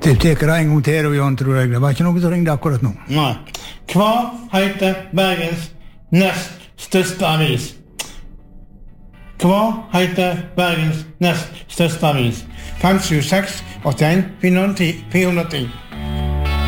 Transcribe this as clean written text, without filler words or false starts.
Det teker en gang til, og Jan, tror jeg. Det var ikke noe som ringde akkurat nå. Nei. Hva heter Bergens nest største avis? Hva heter Bergens nest største avis? 576 81 410 410.